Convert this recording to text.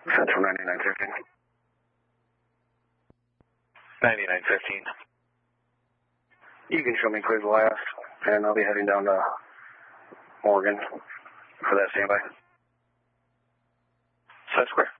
Central 9915. 9915. You can show me quiz last, and I'll be heading down to Morgan for that standby. Set square.